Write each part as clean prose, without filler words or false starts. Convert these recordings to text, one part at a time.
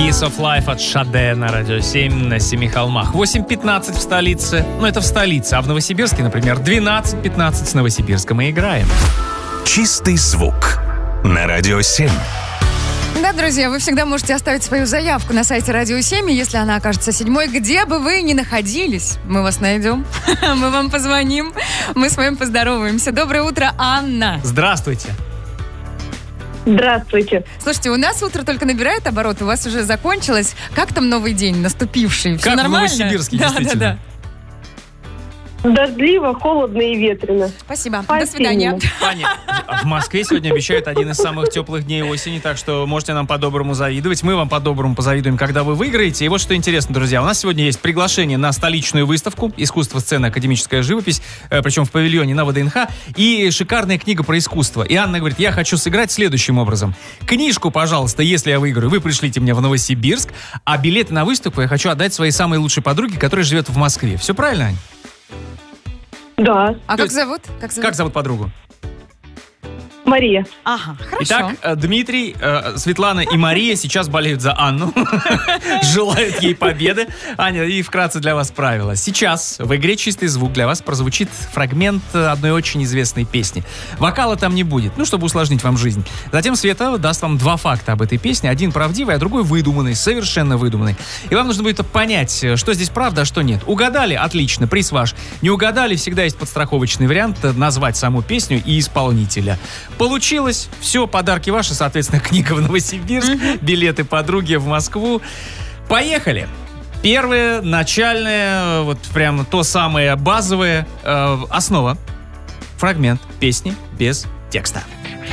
Kiss of Life от Шаде на Радио 7 на Семи холмах. 8:15 в столице. Ну, это в столице. А в Новосибирске, например, 12:15 с Новосибирска мы играем. Чистый звук на Радио 7. Да, друзья, вы всегда можете оставить свою заявку на сайте Радио 7, если она окажется 7-й, где бы вы ни находились, мы вас найдем, мы вам позвоним, мы с вами поздороваемся. Доброе утро, Анна. Здравствуйте. Здравствуйте. Слушайте, у нас утро только набирает обороты, у вас уже закончилось. Как там новый день наступивший? Все как нормально? в Новосибирске, действительно. Да. Дождливо, холодно и ветрено. Спасибо. По До свидания. Понятно. В Москве сегодня обещают один из самых теплых дней осени, так что можете нам по-доброму завидовать. Мы вам по-доброму позавидуем, когда вы выиграете. И вот что интересно, друзья, у нас сегодня есть приглашение на столичную выставку «Искусство сцены. Академическая живопись», причем в павильоне на ВДНХ, и шикарная книга про искусство. И Анна говорит, я хочу сыграть следующим образом. Книжку, пожалуйста, если я выиграю, вы пришлите мне в Новосибирск, а билеты на выставку я хочу отдать своей самой лучшей подруге, которая живет в Москве. Все правильно, Ань? Да. А как зовут? Как зовут подругу? Мария. Ага, хорошо. Итак, Дмитрий, Светлана и Мария сейчас болеют за Анну. Желают ей победы. Аня, и вкратце для вас правила. Сейчас в игре «Чистый звук» для вас прозвучит фрагмент одной очень известной песни. Вокала там не будет, чтобы усложнить вам жизнь. Затем Света даст вам два факта об этой песне. Один правдивый, а другой выдуманный, совершенно выдуманный. И вам нужно будет понять, что здесь правда, а что нет. Угадали? Отлично, приз ваш. Не угадали? Всегда есть подстраховочный вариант назвать саму песню и исполнителя. Получилось. Все, подарки ваши, соответственно, книга в Новосибирск, билеты подруги в Москву. Поехали! Первое, начальное, вот прям то самое базовое, основа. Фрагмент песни без текста.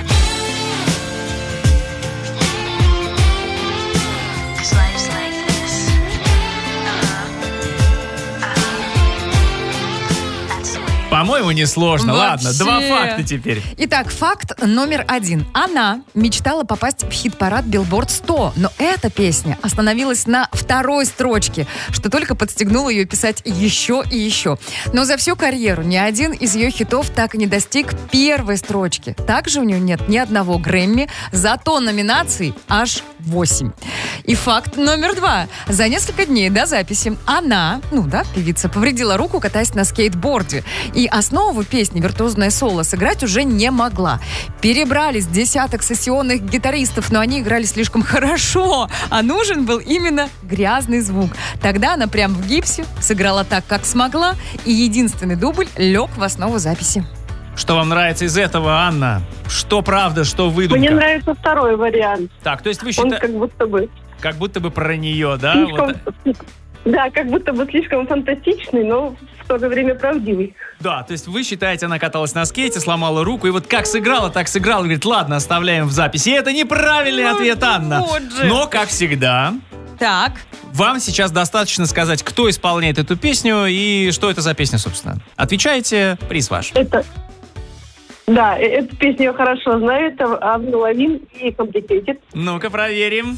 По-моему, несложно. Ладно, два факта теперь. Итак, факт номер 1. Она мечтала попасть в хит-парад Billboard 100, но эта песня остановилась на второй строчке, что только подстегнуло ее писать еще и еще. Но за всю карьеру ни один из ее хитов так и не достиг первой строчки. Также у нее нет ни одного Грэмми, зато номинаций аж 8. И факт номер 2. За несколько дней до записи она, певица, повредила руку, катаясь на скейтборде. И основу песни «Виртуозное соло» сыграть уже не могла. Перебрались десяток сессионных гитаристов, но они играли слишком хорошо, а нужен был именно грязный звук. Тогда она прям в гипсе сыграла так, как смогла, и единственный дубль лег в основу записи. Что вам нравится из этого, Анна? Что правда, что выдумка? Мне нравится второй вариант. Так, то есть вы Он считаете... Как будто бы про нее, да? Слишком... Да, как будто бы слишком фантастичный, но в то же время правдивый. Да, то есть вы считаете, она каталась на скейте, сломала руку, и вот как сыграла, так сыграла. Говорит, ладно, оставляем в записи. И это неправильный ответ, Анна. Но, как всегда... Так. Вам сейчас достаточно сказать, кто исполняет эту песню и что это за песня, собственно. Отвечаете, приз ваш. Да, эту песню я хорошо знаю. Это Аврил Лавин и Complicated. Ну-ка, проверим.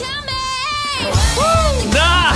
Да!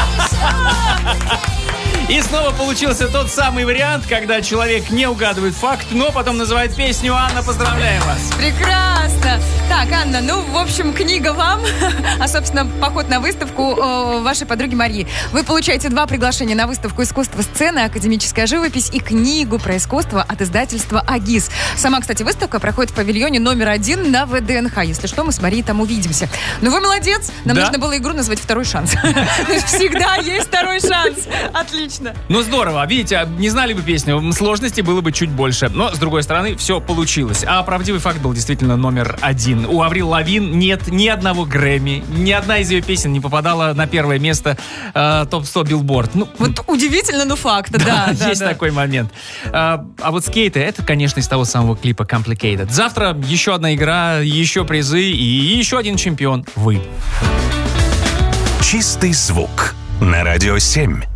И снова получился тот самый вариант, когда человек не угадывает факт, но потом называет песню. Анна, поздравляем вас! Прекрасно! Так, Анна, в общем, книга вам, а, собственно, поход на выставку вашей подруги Марии. Вы получаете 2 приглашения на выставку «Искусство сцены. Академическая живопись» и книгу про искусство от издательства «Агис». Сама, кстати, выставка проходит в павильоне номер 1 на ВДНХ. Если что, мы с Марией там увидимся. Ну, вы молодец! Нам нужно было игру назвать «Второй шанс». Всегда есть второй шанс. Отлично. Ну, здорово. Видите, не знали бы песню, сложностей было бы чуть больше. Но, с другой стороны, все получилось. А правдивый факт был действительно номер 1. У Аврил Лавин нет ни одного Грэмми. Ни одна из ее песен не попадала на первое место топ-100 Billboard. Вот удивительно, но факт, да. Есть такой момент. А вот скейты, это, конечно, из того самого клипа Complicated. Завтра еще одна игра, еще призы и еще один чемпион. Вы. Чистый звук на Радио 7.